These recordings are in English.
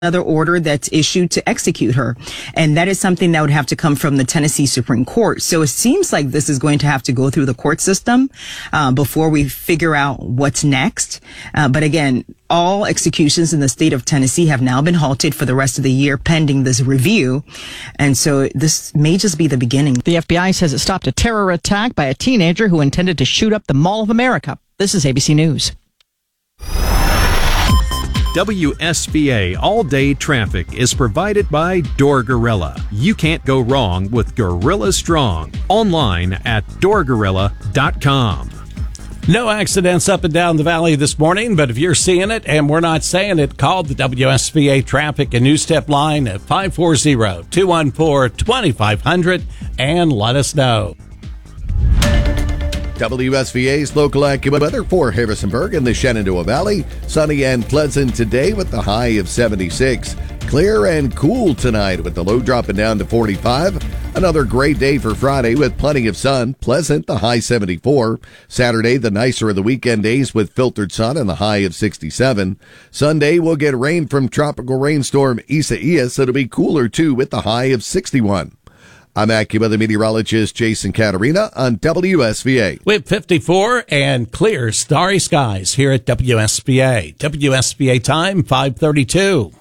another order that's issued to execute her. And that is something that would have to come from the Tennessee Supreme Court. So it seems like this is going to have to go through the court system before we figure out what's next. But again, all executions in the state of Tennessee have now been halted for the rest of the year pending this review. And so this may just be the beginning. The FBI says it stopped a terror attack by a teenager who intended to shoot up the Mall of America. This is ABC News. WSVA All-Day Traffic is provided by Door Gorilla. You can't go wrong with Gorilla Strong. Online at doorgorilla.com. No accidents up and down the valley this morning, but if you're seeing it and we're not saying it, call the WSVA Traffic and News Tip line at 540-214-2500 and let us know. WSVA's local AccuWeather for Harrisonburg and the Shenandoah Valley. Sunny and pleasant today with the high of 76. Clear and cool tonight with the low dropping down to 45. Another great day for Friday with plenty of sun. Pleasant, the high 74. Saturday, the nicer of the weekend days with filtered sun and the high of 67. Sunday, we'll get rain from tropical rainstorm Isaias. It'll be cooler too with the high of 61. I'm AccuWeather meteorologist Jason Caterina on WSVA. We have 54 and clear, starry skies here at WSVA. WSVA time, 5:32.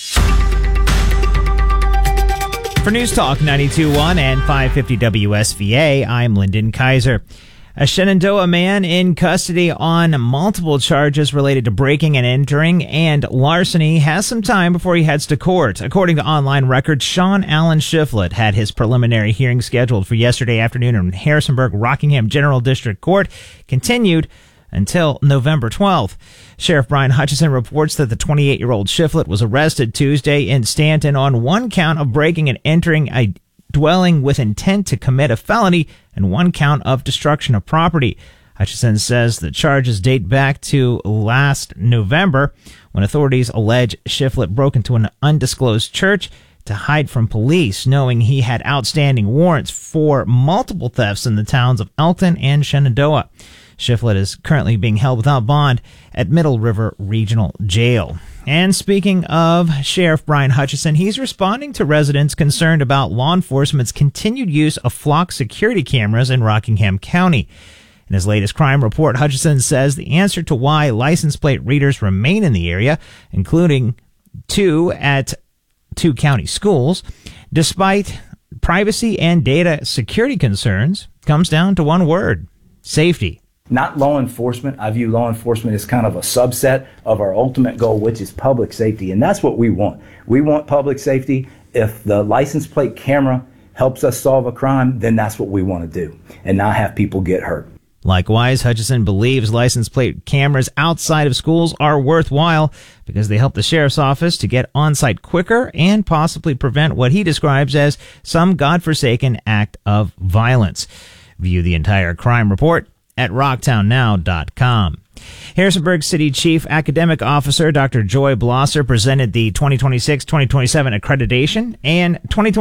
For News Talk 92.1 and 550 WSVA, I'm Lyndon Kaiser. A Shenandoah man in custody on multiple charges related to breaking and entering and larceny has some time before he heads to court. According to online records, Sean Allen Shiflett had his preliminary hearing scheduled for yesterday afternoon in Harrisonburg-Rockingham General District Court, continued until November 12th. Sheriff Brian Hutchison reports that the 28-year-old Shiflett was arrested Tuesday in Stanton on one count of breaking and entering a dwelling with intent to commit a felony and one count of destruction of property. Hutchison says the charges date back to last November when authorities allege Shiflett broke into an undisclosed church to hide from police, knowing he had outstanding warrants for multiple thefts in the towns of Elkton and Shenandoah. Shiflett is currently being held without bond at Middle River Regional Jail. And speaking of Sheriff Brian Hutchison, he's responding to residents concerned about law enforcement's continued use of flock security cameras in Rockingham County. In his latest crime report, Hutchison says the answer to why license plate readers remain in the area, including two at two county schools, despite privacy and data security concerns, comes down to one word: safety. Not law enforcement. I view law enforcement as kind of a subset of our ultimate goal, which is public safety. And that's what we want. We want public safety. If the license plate camera helps us solve a crime, then that's what we want to do and not have people get hurt. Likewise, Hutchison believes license plate cameras outside of schools are worthwhile because they help the sheriff's office to get on site quicker and possibly prevent what he describes as some godforsaken act of violence. View the entire crime report at rocktownnow.com. Harrisonburg City Chief Academic Officer Dr. Joy Blosser presented the 2026-2027 accreditation and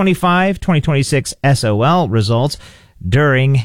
2025-2026 SOL results during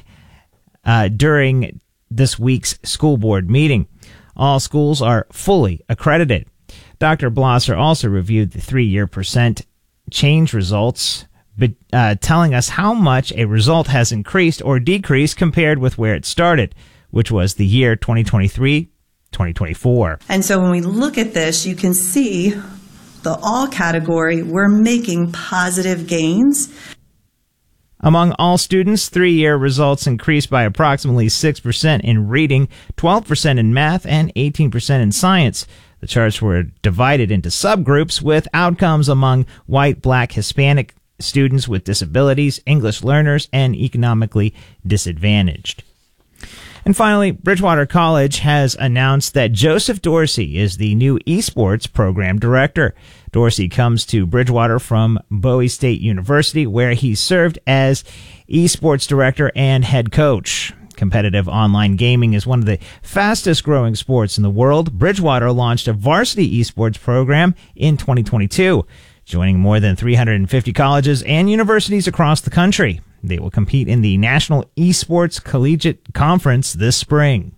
this week's school board meeting. All schools are fully accredited. Dr. Blosser also reviewed the 3-year percent change results, telling us how much a result has increased or decreased compared with where it started, which was the year 2023-2024. And so when we look at this, you can see the all category, we're making positive gains. Among all students, 3-year results increased by approximately 6% in reading, 12% in math, and 18% in science. The charts were divided into subgroups with outcomes among white, black, Hispanic students with disabilities, English learners, and economically disadvantaged. And finally, Bridgewater College has announced that Joseph Dorsey is the new esports program director. Dorsey comes to Bridgewater from Bowie State University, where he served as esports director and head coach. Competitive online gaming is one of the fastest growing sports in the world. Bridgewater launched a varsity esports program in 2022. Joining more than 350 colleges and universities across the country. They will compete in the National Esports Collegiate Conference this spring.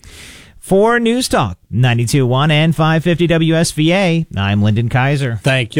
For News Talk 92.1 and 550 WSVA, I'm Lyndon Kaiser. Thank you.